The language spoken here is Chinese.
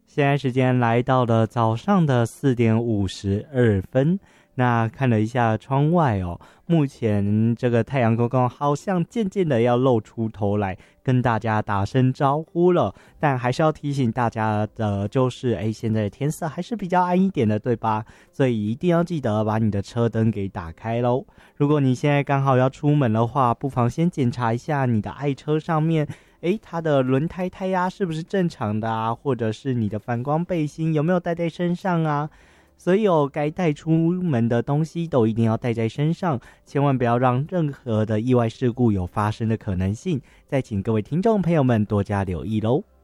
现在时间来到了早上的4:52。那看了一下窗外哦，目前这个太阳公公好像渐渐的要露出头来，跟大家打声招呼了。但还是要提醒大家的就是，现在的天色还是比较暗一点的，对吧？所以一定要记得把你的车灯给打开咯。如果你现在刚好要出门的话，不妨先检查一下你的爱车上面，它的轮胎胎压是不是正常的啊？或者是你的反光背心有没有带在身上啊？所有该带出门的东西都一定要带在身上，千万不要让任何的意外事故有发生的可能性。再请各位听众朋友们多加留意咯。